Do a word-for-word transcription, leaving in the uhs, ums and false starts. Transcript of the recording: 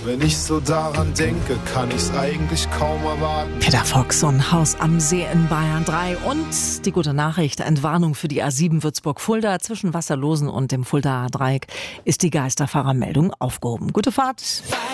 Wenn ich so daran denke, kann ich's eigentlich kaum erwarten. Peter Fox und Haus am See in Bayern drei. Und die gute Nachricht, Entwarnung für die A sieben Würzburg-Fulda. Zwischen Wasserlosen und dem Fuldaer Dreieck ist die Geisterfahrermeldung aufgehoben. Gute Fahrt.